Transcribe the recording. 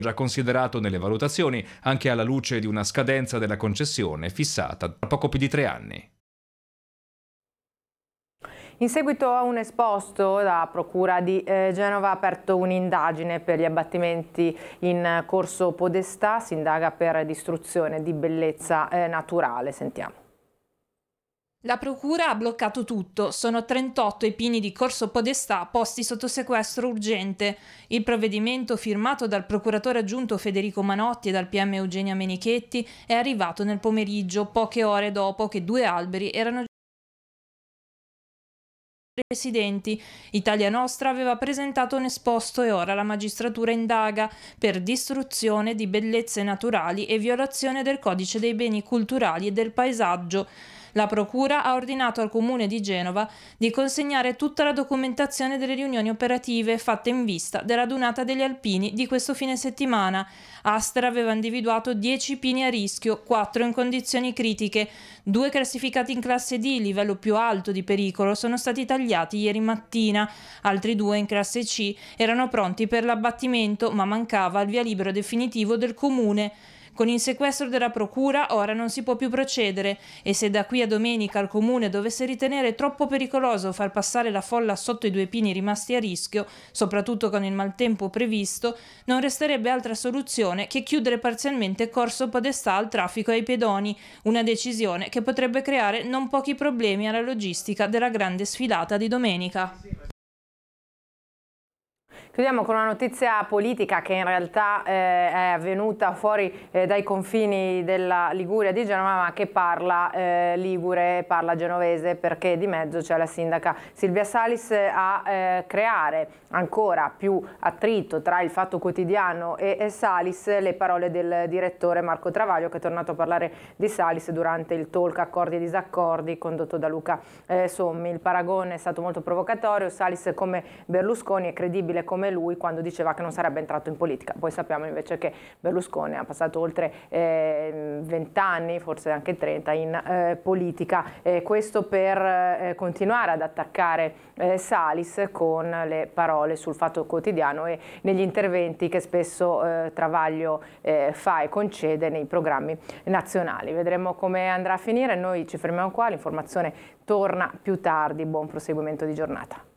già considerato nelle valutazioni, anche alla luce di una scadenza della concessione fissata tra poco più di 3 anni. In seguito a un esposto, la Procura di Genova ha aperto un'indagine per gli abbattimenti in Corso Podestà, si indaga per distruzione di bellezza naturale. Sentiamo. La procura ha bloccato tutto, sono 38 i pini di Corso Podestà posti sotto sequestro urgente. Il provvedimento, firmato dal procuratore aggiunto Federico Manotti e dal PM Eugenia Menichetti, è arrivato nel pomeriggio, poche ore dopo che 2 alberi erano residenti. Italia Nostra aveva presentato un esposto e ora la magistratura indaga per distruzione di bellezze naturali e violazione del codice dei beni culturali e del paesaggio. La Procura ha ordinato al Comune di Genova di consegnare tutta la documentazione delle riunioni operative fatte in vista della radunata degli alpini di questo fine settimana. Aster aveva individuato 10 pini a rischio, 4 in condizioni critiche, 2 classificati in classe D, livello più alto di pericolo, sono stati tagliati ieri mattina, altri 2 in classe C erano pronti per l'abbattimento, ma mancava il via libera definitivo del Comune. Con il sequestro della Procura ora non si può più procedere e se da qui a domenica il Comune dovesse ritenere troppo pericoloso far passare la folla sotto i 2 pini rimasti a rischio, soprattutto con il maltempo previsto, non resterebbe altra soluzione che chiudere parzialmente Corso Podestà al traffico e ai pedoni, una decisione che potrebbe creare non pochi problemi alla logistica della grande sfilata di domenica. Chiudiamo con una notizia politica che in realtà è avvenuta fuori dai confini della Liguria di Genova, ma che parla ligure, parla genovese, perché di mezzo c'è la sindaca Silvia Salis a creare ancora più attrito tra il Fatto Quotidiano e Salis le parole del direttore Marco Travaglio, che è tornato a parlare di Salis durante il talk Accordi e Disaccordi condotto da Luca Sommi. Il paragone è stato molto provocatorio, Salis come Berlusconi è credibile come lui quando diceva che non sarebbe entrato in politica. Poi sappiamo invece che Berlusconi ha passato oltre 20 anni, forse anche 30, in politica. Questo per continuare ad attaccare Salis con le parole sul Fatto Quotidiano e negli interventi che spesso Travaglio fa e concede nei programmi nazionali. Vedremo come andrà a finire. Noi ci fermiamo qua, l'informazione torna più tardi. Buon proseguimento di giornata.